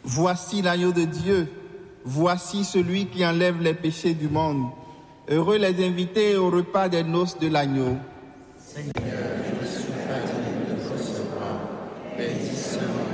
Voici l'agneau de Dieu, voici celui qui enlève les péchés du monde. Heureux les invités au repas des noces de l'agneau. Seigneur, je ne suis pas digne de recevoir, bénis seulement